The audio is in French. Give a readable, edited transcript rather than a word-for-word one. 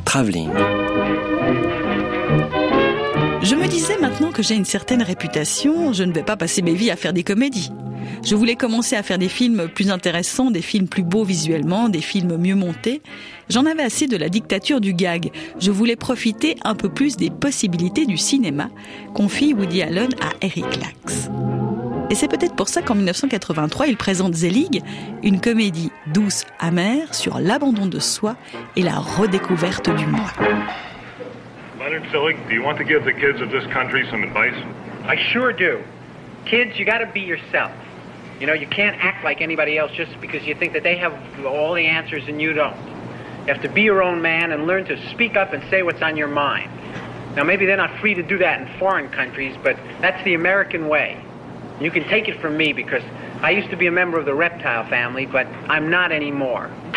Travelling. Je me disais, maintenant que j'ai une certaine réputation, je ne vais pas passer mes vies à faire des comédies. Je voulais commencer à faire des films plus intéressants, des films plus beaux visuellement, des films mieux montés. J'en avais assez de la dictature du gag. Je voulais profiter un peu plus des possibilités du cinéma, confie Woody Allen à Eric Lax. Et c'est peut-être pour ça qu'en 1983, il présente Zelig, une comédie douce, amère sur l'abandon de soi et la redécouverte du moi. Leonard Zelig, do you want to give the kids of this country some advice? I sure do. Kids, you got to be yourself. You know, you can't act like anybody else just because you think that they have all the answers and you don't. You have to be your own man and learn to speak up and say what's on your mind. Now, maybe they're not free to do that in foreign countries, but that's the American way. You can take it from me because I used to be a member of the reptile family, but I'm not anymore.